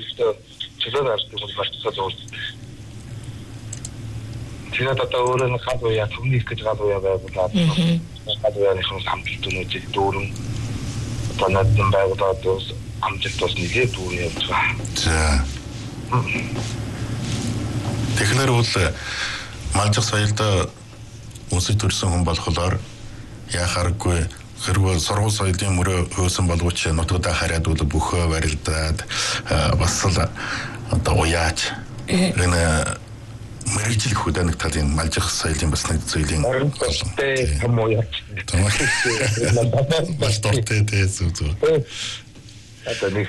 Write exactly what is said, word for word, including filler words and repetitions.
ихтэй чөлөө гардаг бол болцоо зуул. Тэгээд одоо өөрөө нэг хад уяа түмний их гэж гад уяа байгуулаад гад уяаны хүмүүс хамталтнуудыг дүүрэн одоо надад байгуулаад амжилт бас нэгээ дүүрэн явж байгаа. За. Тэгэхээр бол малжих соёлд үсэг төрсэн хүн болохоор яхааргүй хэрвээ сургууль соёлын мөрөө хөөсөн боловч нутгадаа хараад бол бөхөө барилдаад бас л одоо уяач энэ мэрэгжил хөдөө нэг талын малжих соёлын бас нэг зүйлийн орнтой том уяач. Бас дортой дээ зү зү. Одоо нэг